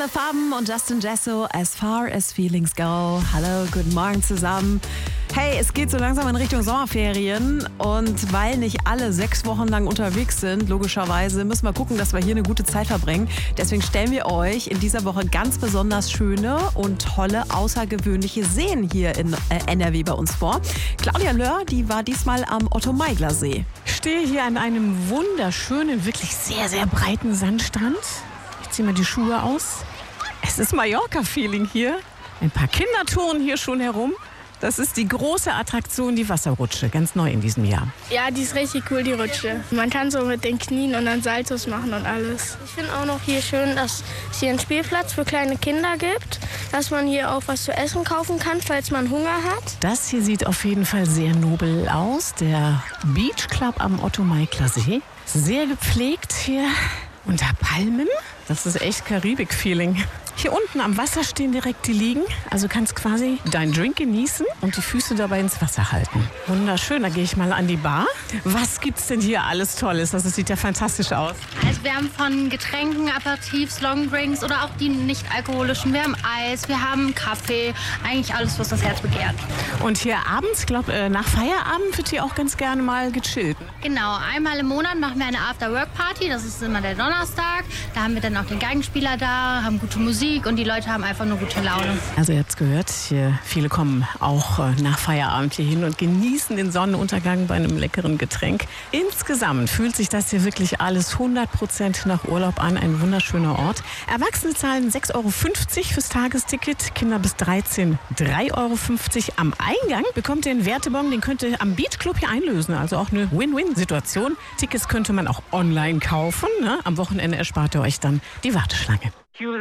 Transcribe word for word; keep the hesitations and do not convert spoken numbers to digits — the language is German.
Alle Farben und Justin Jesso, As Far As Feelings Go. Hallo, guten Morgen zusammen. Hey, es geht so langsam in Richtung Sommerferien und weil nicht alle sechs Wochen lang unterwegs sind, logischerweise müssen wir gucken, dass wir hier eine gute Zeit verbringen. Deswegen stellen wir euch in dieser Woche ganz besonders schöne und tolle, außergewöhnliche Seen hier in äh, N R W bei uns vor. Claudia Löhr, die war diesmal am Otto-Meigler-See. Ich stehe hier an einem wunderschönen, wirklich sehr, sehr breiten Sandstrand. Ich ziehe mal die Schuhe aus. Es ist Mallorca-Feeling hier. Ein paar Kinder touren hier schon herum. Das ist die große Attraktion, die Wasserrutsche, ganz neu in diesem Jahr. Ja, die ist richtig cool, die Rutsche. Man kann so mit den Knien und dann Saltos machen und alles. Ich finde auch noch hier schön, dass es hier einen Spielplatz für kleine Kinder gibt, dass man hier auch was zu essen kaufen kann, falls man Hunger hat. Das hier sieht auf jeden Fall sehr nobel aus, der Beach Club am Otto-Meigler-See. Sehr gepflegt hier unter Palmen. Das ist echt Karibik-Feeling. Hier unten am Wasser stehen direkt die Liegen. Also kannst quasi deinen Drink genießen und die Füße dabei ins Wasser halten. Wunderschön, da gehe ich mal an die Bar. Was gibt's denn hier alles Tolles? Das sieht ja fantastisch aus. Also wir haben von Getränken, Aperitifs, Longdrinks oder auch die nicht alkoholischen. Wir haben Eis, wir haben Kaffee, eigentlich alles, was das Herz begehrt. Und hier abends, ich glaube, nach Feierabend wird hier auch ganz gerne mal gechillt. Genau, einmal im Monat machen wir eine After-Work-Party. Das ist immer der Donnerstag. Da haben wir dann auch den Geigenspieler da, haben gute Musik. Und die Leute haben einfach nur gute Laune. Also ihr habt's gehört, hier, viele kommen auch nach Feierabend hier hin und genießen den Sonnenuntergang bei einem leckeren Getränk. Insgesamt fühlt sich das hier wirklich alles hundert Prozent nach Urlaub an. Ein wunderschöner Ort. Erwachsene zahlen sechs Euro fünfzig fürs Tagesticket, Kinder bis dreizehn drei Euro fünfzig. Am Eingang bekommt ihr einen Wertebon, den könnt ihr am Beachclub hier einlösen. Also auch eine Win-Win-Situation. Tickets könnte man auch online kaufen. Ne? Am Wochenende erspart ihr euch dann die Warteschlange.